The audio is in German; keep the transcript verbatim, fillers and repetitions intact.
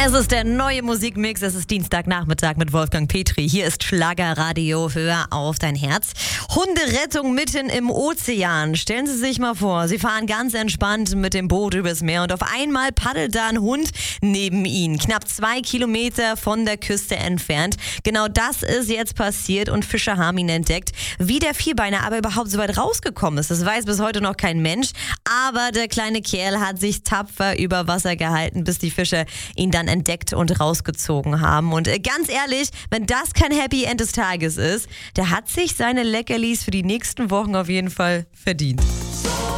Es ist der neue Musikmix. Es ist Dienstagnachmittag mit Wolfgang Petri. Hier ist Schlagerradio. Hör auf dein Herz. Hunderettung mitten im Ozean. Stellen Sie sich mal vor, Sie fahren ganz entspannt mit dem Boot übers Meer und auf einmal paddelt da ein Hund neben Ihnen. Knapp zwei Kilometer von der Küste entfernt. Genau das ist jetzt passiert und Fischer haben ihn entdeckt. Wie der Vierbeiner aber überhaupt so weit rausgekommen ist, das weiß bis heute noch kein Mensch. Aber der kleine Kerl hat sich tapfer über Wasser gehalten, bis die Fischer ihn dann entdeckt und rausgezogen haben. Und ganz ehrlich, wenn das kein Happy End des Tages ist, der hat sich seine Leckerlis für die nächsten Wochen auf jeden Fall verdient.